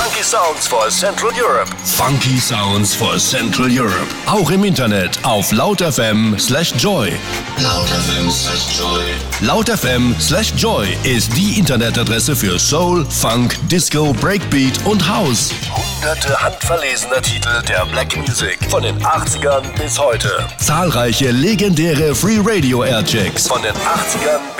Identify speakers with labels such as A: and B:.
A: Funky Sounds for Central Europe.
B: Funky Sounds for Central Europe. Auch im Internet auf lautfm/joy. Lautfm/joy ist die Internetadresse für Soul, Funk, Disco, Breakbeat und House.
A: Hunderte handverlesener Titel der Black Music von den 80ern bis heute.
B: Zahlreiche legendäre Free Radio Airchecks
A: Von den 80ern